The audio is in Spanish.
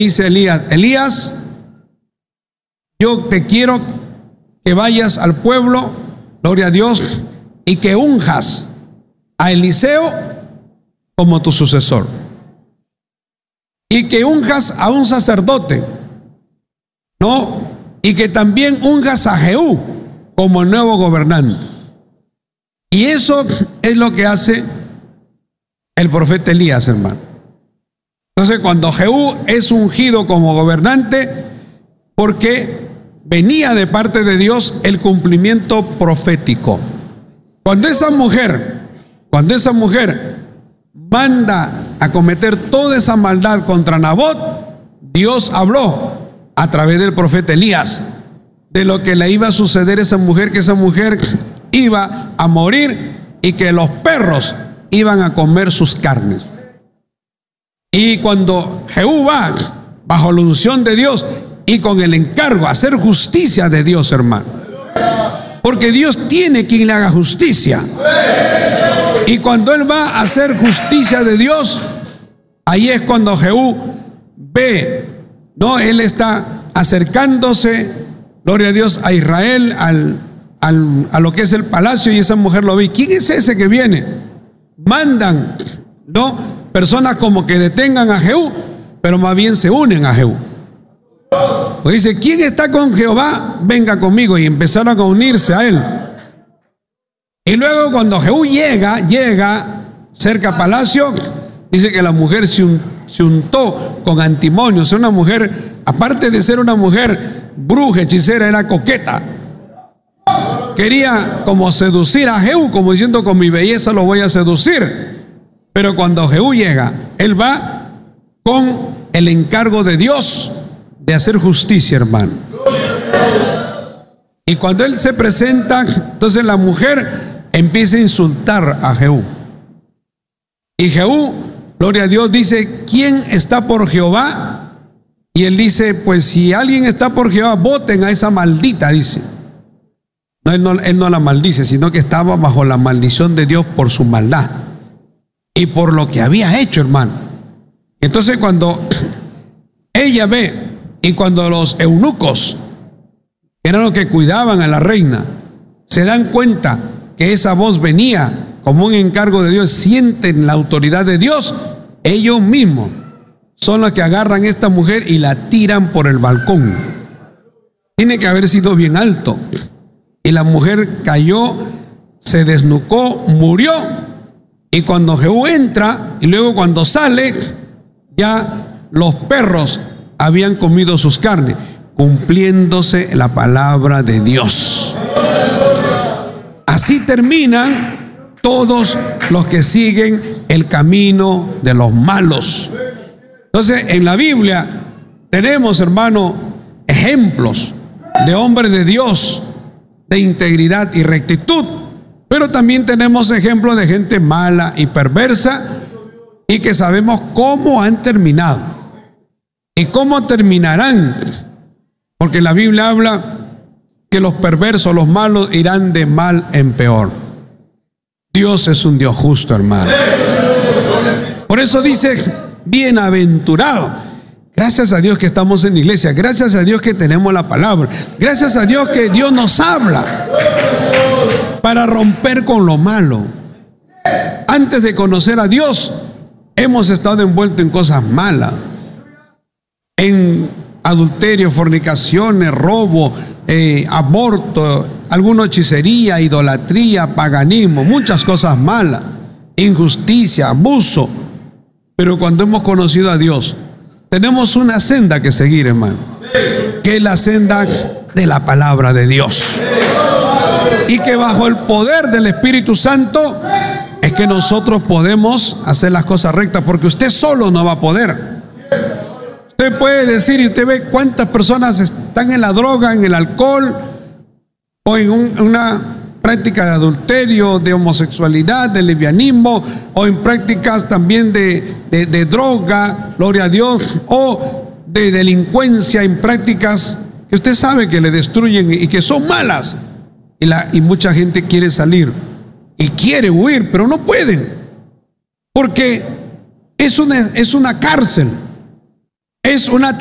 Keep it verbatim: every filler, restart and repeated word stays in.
dice Elías: Elías, yo te quiero que vayas al pueblo, gloria a Dios, y que unjas a Eliseo como tu sucesor, y que unjas a un sacerdote, ¿no? Y que también unjas a Jehú como el nuevo gobernante. Y eso es lo que hace el profeta Elías, hermano. Entonces, cuando Jehú es ungido como gobernante, porque venía de parte de Dios el cumplimiento profético. Cuando esa mujer, cuando esa mujer manda a cometer toda esa maldad contra Nabot, Dios habló a través del profeta Elías de lo que le iba a suceder a esa mujer, que esa mujer iba a morir y que los perros iban a comer sus carnes. Y cuando Jehú va bajo la unción de Dios y con el encargo a hacer justicia de Dios, hermano, porque Dios tiene quien le haga justicia, y cuando él va a hacer justicia de Dios, ahí es cuando Jehú ve, no, él está acercándose, gloria a Dios, a Israel, al, al, a lo que es el palacio, y esa mujer lo ve. ¿Quién es ese que viene? Mandan, no, personas como que detengan a Jehú, pero más bien se unen a Jehú. Pues dice: ¿quién está con Jehová? Venga conmigo. Y empezaron a unirse a él. Y luego cuando Jehú llega, llega cerca al palacio, dice que la mujer se, un, se untó con antimonio. O sea, una mujer, aparte de ser una mujer bruja, hechicera, era coqueta. Quería como seducir a Jehú, como diciendo: con mi belleza lo voy a seducir. Pero cuando Jehú llega, él va con el encargo de Dios de hacer justicia, hermano. Y cuando él se presenta, entonces la mujer empieza a insultar a Jehú. Y Jehú, gloria a Dios, dice: ¿quién está por Jehová? Y él dice: pues si alguien está por Jehová, voten a esa maldita, dice. No él, no, él no la maldice, sino que estaba bajo la maldición de Dios por su maldad y por lo que había hecho, hermano. Entonces, cuando ella ve, y cuando los eunucos, que eran los que cuidaban a la reina, se dan cuenta que esa voz venía como un encargo de Dios, sienten la autoridad de Dios, ellos mismos son los que agarran a esta mujer y la tiran por el balcón. Tiene que haber sido bien alto. Y la mujer cayó, se desnucó, murió. Y cuando Jehú entra, y luego cuando sale, ya los perros habían comido sus carnes, cumpliéndose la palabra de Dios. Así terminan todos los que siguen el camino de los malos. Entonces, en la Biblia tenemos, hermano, ejemplos de hombres de Dios, de integridad y rectitud, pero también tenemos ejemplos de gente mala y perversa, y que sabemos cómo han terminado y cómo terminarán, porque la Biblia habla que los perversos, los malos, irán de mal en peor. Dios es un Dios justo, hermano. Por eso dice: bienaventurado. Gracias a Dios que estamos en la iglesia, gracias a Dios que tenemos la palabra, gracias a Dios que Dios nos habla para romper con lo malo. Antes de conocer a Dios, hemos estado envueltos en cosas malas, en adulterio, fornicaciones, robo, eh, aborto, alguna hechicería, idolatría, paganismo, muchas cosas malas, injusticia, abuso. Pero cuando hemos conocido a Dios, tenemos una senda que seguir, hermano, que es la senda de la palabra de Dios. Y que bajo el poder del Espíritu Santo es que nosotros podemos hacer las cosas rectas, porque usted solo no va a poder. Usted puede decir, y usted ve cuántas personas están en la droga, en el alcohol, o en un, una práctica de adulterio, de homosexualidad, de lesbianismo, o en prácticas también de, de, de droga, gloria a Dios, o de delincuencia, en prácticas que usted sabe que le destruyen y que son malas. Y, la, y mucha gente quiere salir y quiere huir, pero no pueden, porque es una, es una cárcel. es una